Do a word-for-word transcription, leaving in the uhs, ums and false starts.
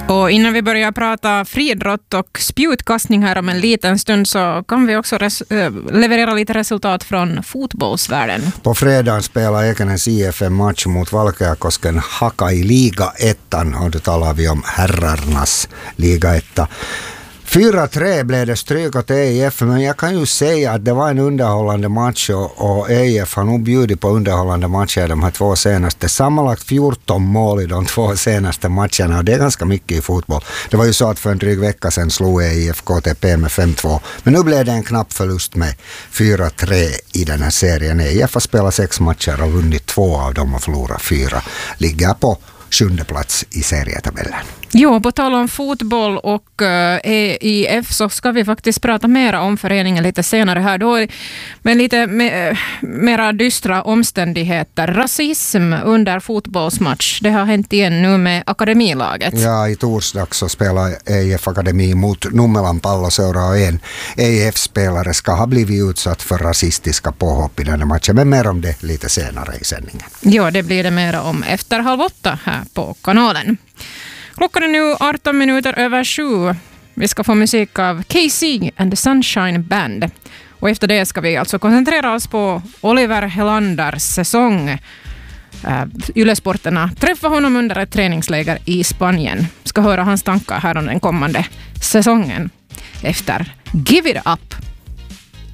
Och innan vi börjar prata friidrott och spjutkastning här om en liten stund så kan vi också res- leverera lite resultat från fotbollsvärlden. På fredagen spelar Ekenäs I F en match mot Valkeakosken Haka i Liga ettan, och då talar vi om herrarnas Liga etta. fyra tre blev det stryk åt E I F, men jag kan ju säga att det var en underhållande match, och, och E I F har nog bjudit på underhållande matcher de här två senaste. Sammanlagt fjorton mål i de två senaste matcherna, och det är ganska mycket i fotboll. Det var ju så att för en dryg vecka sedan slog E I F K T P med fem två, men nu blev det en knapp förlust med fyra tre i den här serien. E I F har spelat sex matcher och vunnit två av dem och förlorat fyra. Ligger på sjunde plats i serietabellen. Jo, på tal om fotboll och uh, E I F så ska vi faktiskt prata mer om föreningen lite senare här då, med lite me- mera dystra omständigheter. Rasism under fotbollsmatch, det har hänt igen nu med akademilaget. Ja, i torsdag så spelar E I F Akademi mot Nummelan Palloseura, och en E I F-spelare ska ha blivit utsatt för rasistiska påhopp i den här matchen, men mer om det lite senare i sändningen. Ja, det blir det mer om efter halv åtta här på kanalen. Klockan är nu arton minuter över sju. Vi ska få musik av K C and the Sunshine Band. Och efter det ska vi alltså koncentrera oss på Oliver Helanders säsong. Uh, Yle-sporterna träffar honom under ett träningsläger i Spanien. Ska höra hans tankar här om den kommande säsongen efter Give It Up.